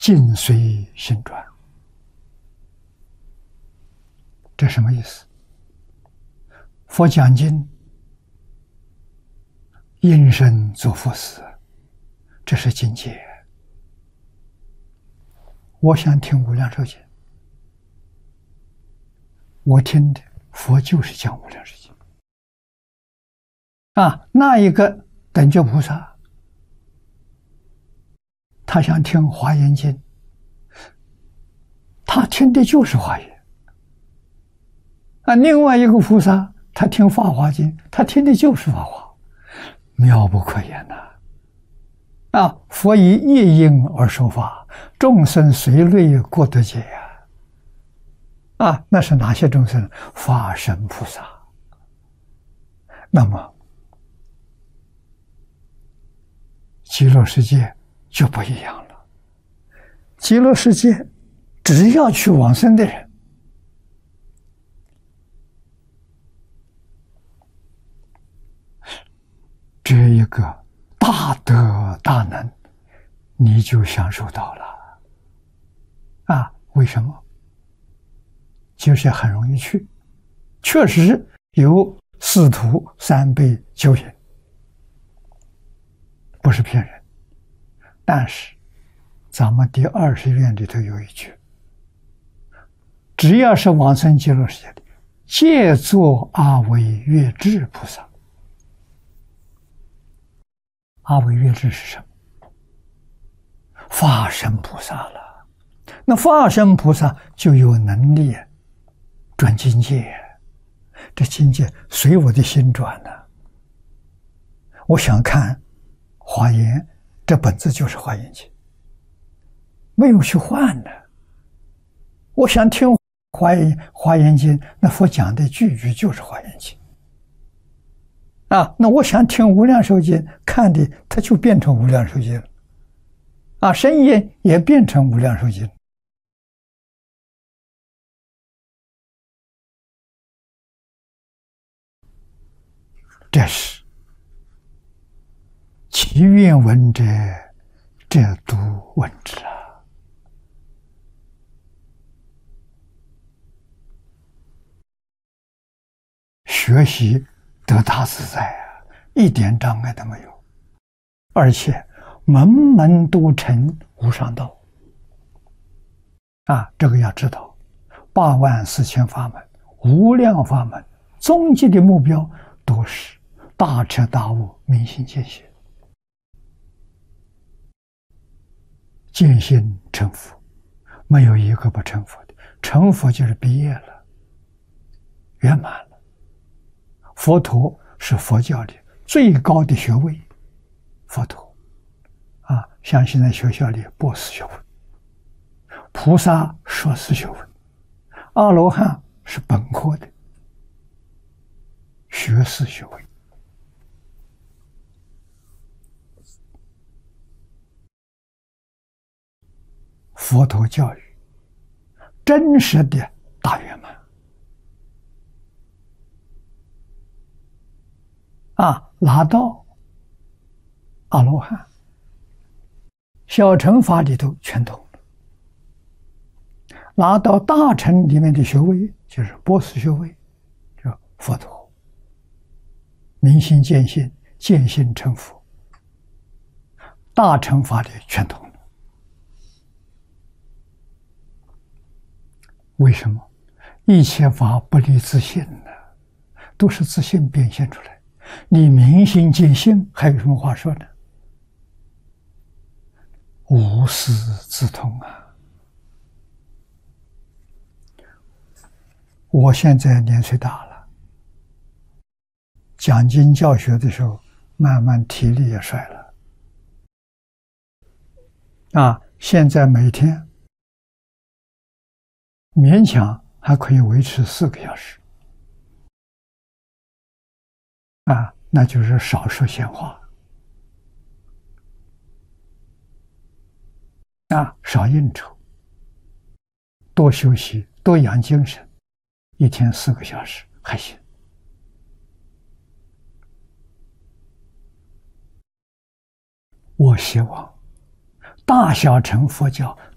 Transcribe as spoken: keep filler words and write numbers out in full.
境随心转。这什么意思？佛讲经，应身做佛事，这是境界。我想听无量寿经，我听的佛就是讲无量寿经啊。那一个等觉菩萨，他想听华严经，他听的就是华严啊。另外一个菩萨，他听法华经，他听的就是法华，妙不可言呐！啊，佛以一因而说法，众生随类各得解呀！啊，那是哪些众生？法身菩萨。那么，极乐世界就不一样了。极乐世界，只要去往生的人，这一个大德大能，你就享受到了啊！为什么？就是很容易去，确实有四徒三辈九引，不是骗人。但是咱们第二十愿里头有一句，只要是往生极乐世界的，皆作阿惟越致菩萨。阿惟越致是什么？法身菩萨了。那法身菩萨就有能力转境界，这境界随我的心转呢。我想看华严，这本质就是华严经，没有去换的。我想听华严华严经，那佛讲的句句就是华严经啊。那我想听无量寿经，看的它就变成无量寿经了啊，声音也变成无量寿经。这是其愿闻者，这读闻之啊。学习得大自在啊，一点障碍都没有，而且门门都成无上道啊！这个要知道，八万四千法门、无量法门，终极的目标都是大彻大悟、明心见性，见性成佛，没有一个不成佛的。成佛就是毕业了，圆满了。佛陀是佛教的最高的学位，佛陀啊，像现在学校里博士学位，菩萨硕士学位，阿罗汉是本科的学士学位。佛陀教育真实的大圆满啊，拿到阿罗汉、小乘法里头全通了，拿到大乘里面的学位，就是博士学位，叫佛陀，明心见性，见性成佛，大乘法里全通了。为什么？一切法不离自性呢？都是自性变现出来。你明心见性，还有什么话说呢？无师自通啊！我现在年岁大了，讲经教学的时候，慢慢体力也衰了。啊，现在每天勉强还可以维持四个小时，啊，那就是少说闲话，啊，少应酬，多休息，多养精神，一天四个小时还行。我希望大小乘佛教